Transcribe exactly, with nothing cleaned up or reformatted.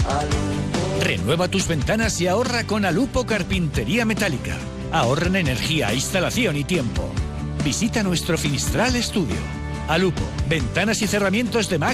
Renueva tus ventanas y ahorra con Alupo Carpintería Metálica. Ahorren energía, instalación y tiempo. Visita nuestro Finistral Estudio. Alupo, ventanas y cerramientos de máquina.